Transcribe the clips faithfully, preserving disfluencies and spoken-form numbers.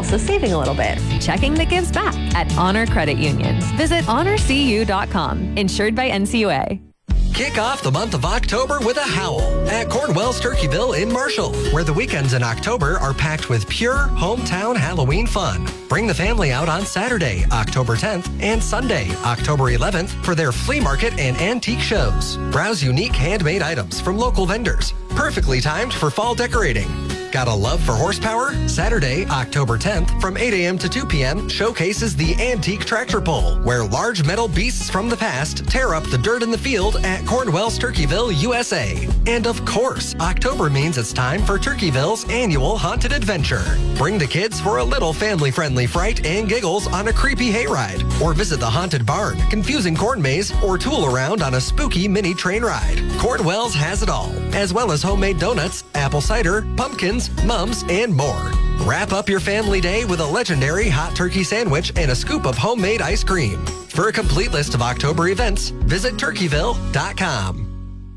also saving a little bit. Checking that gives back at Honor Credit Union. Visit honor c u dot com. Insured by N C U A. Kick off the month of October with a howl at Cornwell's Turkeyville in Marshall, where the weekends in October are packed with pure hometown Halloween fun. Bring the family out on Saturday, October tenth, and Sunday, October eleventh, for their flea market and antique shows. Browse unique handmade items from local vendors, perfectly timed for fall decorating. Got a love for horsepower? Saturday, October tenth, from eight a.m. to two p.m. showcases the Antique Tractor Pull, where large metal beasts from the past tear up the dirt in the field at Cornwell's Turkeyville, U S A. And of course, October means it's time for Turkeyville's annual Haunted Adventure. Bring the kids for a little family-friendly fright and giggles on a creepy hayride, or visit the Haunted Barn, confusing corn maze, or tool around on a spooky mini train ride. Cornwell's has it all, as well as homemade donuts, apple cider, pumpkins, mums, and more. Wrap up your family day with a legendary hot turkey sandwich and a scoop of homemade ice cream. For a complete list of October events, visit turkeyville dot com.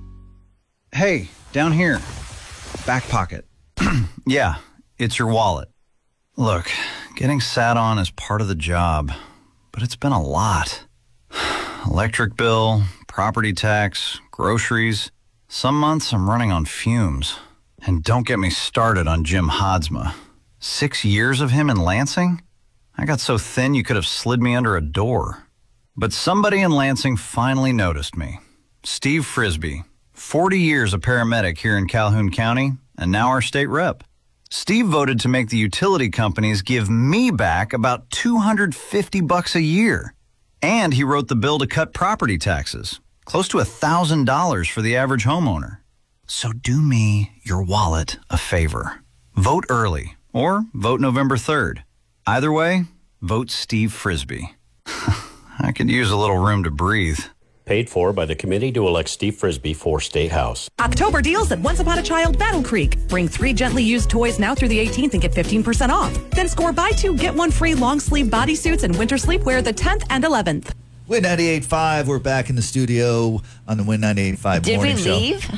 Hey, down here. Back pocket. Yeah, it's your wallet. Look, getting sat on is part of the job, but it's been a lot. Electric bill, property tax, groceries. Some months I'm running on fumes. And don't get me started on Jim Hodsma. Six years of him in Lansing? I got so thin you could have slid me under a door. But somebody in Lansing finally noticed me. Steve Frisbee, forty years a paramedic here in Calhoun County, and now our state rep. Steve voted to make the utility companies give me back about two hundred fifty bucks a year. And he wrote the bill to cut property taxes, close to one thousand dollars for the average homeowner. So do me, your wallet, a favor. Vote early, or vote November third. Either way, vote Steve Frisbee. I could use a little room to breathe. Paid for by the committee to elect Steve Frisbee for State House. October deals at Once Upon a Child Battle Creek. Bring three gently used toys now through the eighteenth and get fifteen percent off. Then score buy two, get one free long sleeve bodysuits and winter sleepwear the tenth and eleventh. Win ninety-eight point five. We're back in the studio on the Win ninety-eight point five Did morning we show. leave?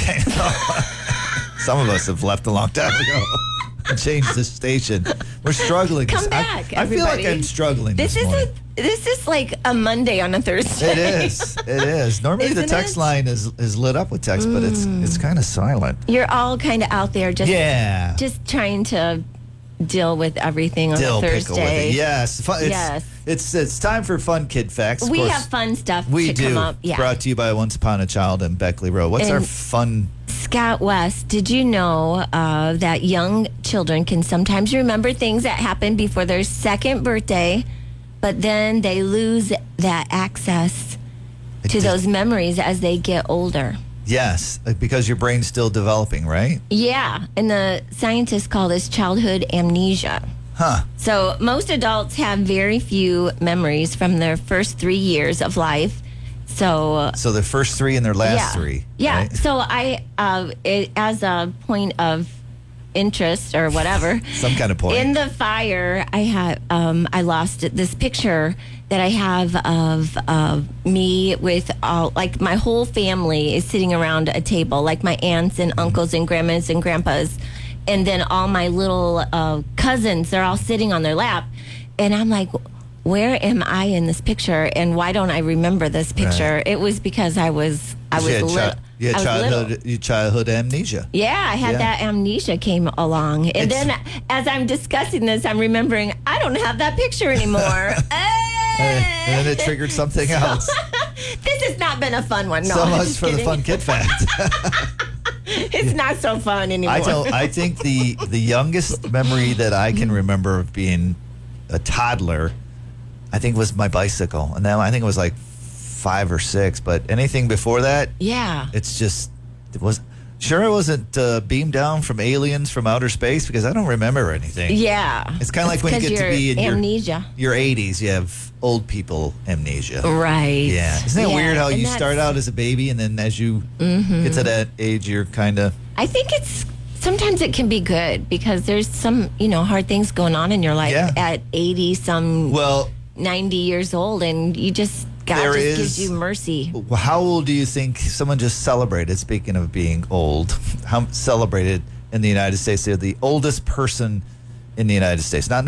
Some of us have left a long time ago and changed the station. We're struggling. Come I, back, I feel like everybody. I'm struggling this, This is morning. a, this is like a Monday on a Thursday. It is. It is. Normally the Isn't text it? line is is lit up with text, but it's it's kind of silent. You're all kind of out there just Yeah. just trying to deal with everything on Dill a pickle with Thursday. it. Yes. Fun, it's, Yes. It's it's time for fun kid facts. Of We course, have fun stuff we to do. come up. Yeah. Brought to you by Once Upon a Child in Beckley Road. What's our And- fun? Scott West, did you know uh, that young children can sometimes remember things that happened before their second birthday, but then they lose that access I to did- those memories as they get older? Yes, because your brain's still developing, right? Yeah, and the scientists call this childhood amnesia. Huh. So most adults have very few memories from their first three years of life. So So the first three and their last yeah, three. yeah. right? So I, uh, it, as a point of interest or whatever, Some kind of point. in the fire, I had um, I lost this picture that I have of of me with all, like my whole family is sitting around a table, like my aunts and uncles and grandmas and grandpas, and then all my little uh, cousins, they're all sitting on their lap, and I'm like, where am I in this picture, and why don't I remember this picture? Right. It was because I was I was you had, little. chi- you had I was childhood, little. you childhood amnesia. Yeah, I had Yeah. that amnesia came along. And It's- then as I'm discussing this, I'm remembering I don't have that picture anymore. And then it triggered something else. This has not been a fun one. No, so I'm much just for the kidding. fun kid fact. It's not so fun anymore. I don't. I think the the youngest memory that I can remember of being a toddler, I think was my bicycle, and now I think it was like five or six. But anything before that, Yeah. it's just it was. Sure, it wasn't uh, beamed down from aliens from outer space because I don't remember anything. Yeah. It's kind of like when you 'cause get to you're be in your amnesia. your eighties, you have old people amnesia. Right. Yeah. Isn't that Yeah, weird how and you that's- start out as a baby and then as you get to that age, you're kind of. I think it's sometimes it can be good because there's some, you know, hard things going on in your life Yeah. at eighty, some Well, ninety years old, and you just, God There just is- gives you mercy. how old do you think someone just celebrated? Speaking of being old, how celebrated in the United States? They're the oldest person in the United States. Not